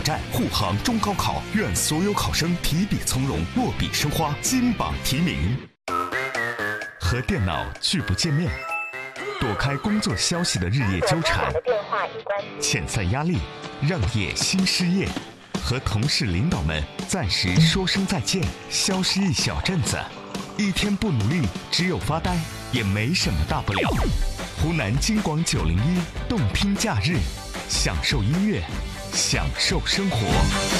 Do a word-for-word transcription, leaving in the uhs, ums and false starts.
挑战，沪杭中高考，愿所有考生提笔从容，落笔生花，金榜题名。和电脑拒不见面，躲开工作消息的日夜纠缠，遣散压力，让业新失业，和同事领导们暂时说声再见，消失一小阵子，一天不努力，只有发呆，也没什么大不了。湖南金广九零一动听假日，享受音乐，享受生活。